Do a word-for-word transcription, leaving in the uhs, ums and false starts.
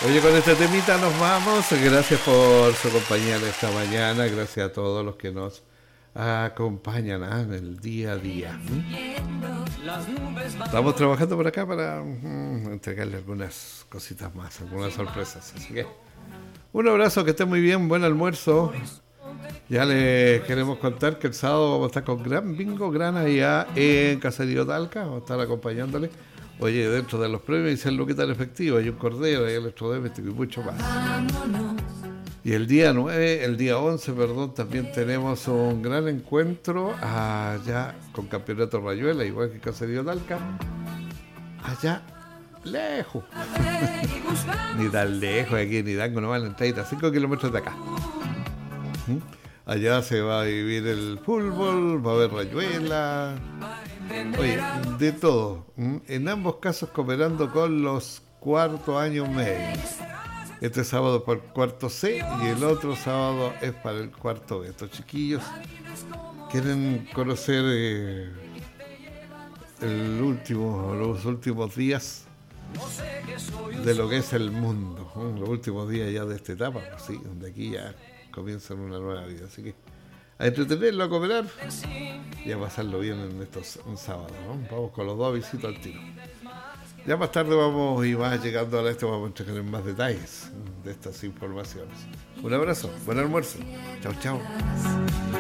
Oye, con este temita nos vamos. Gracias por su compañía en esta mañana. Gracias a todos los que nos acompañan ah, en el día a día. ¿Mm? Estamos trabajando por acá para mm, entregarle algunas cositas más, algunas sorpresas. Así que un abrazo, que esté muy bien, buen almuerzo. Ya les queremos contar que el sábado vamos a estar con gran bingo, gran allá en Caserío Talca. Vamos a estar acompañándole. Oye, dentro de los premios dice el Luquita en efectivo, hay un cordero, hay electrodoméstico y mucho más. Y el día nueve, el día once, perdón, también tenemos un gran encuentro allá con Campeonato Rayuela, igual que Caserío Talca. Allá, lejos. Ni tan lejos, aquí ni Dango, no van a treinta, cinco kilómetros de acá. ¿Mm? Allá se va a vivir el fútbol, va a haber rayuela. Oye, de todo. ¿Mm? En ambos casos cooperando con los cuartos años medios. Este sábado para el cuarto C y el otro sábado es para el cuarto B. Estos chiquillos quieren conocer eh, el último, los últimos días de lo que es el mundo. ¿Mm? Los últimos días ya de esta etapa, pues, sí, donde aquí ya comienzan una nueva vida. Así que a entretenerlo, a cooperar y a pasarlo bien en estos un sábado, ¿no? Vamos con los dos visitos al tiro. Ya más tarde vamos y va llegando a esto, vamos a entregar en más detalles de estas informaciones. Un abrazo, buen almuerzo. Chao, chao.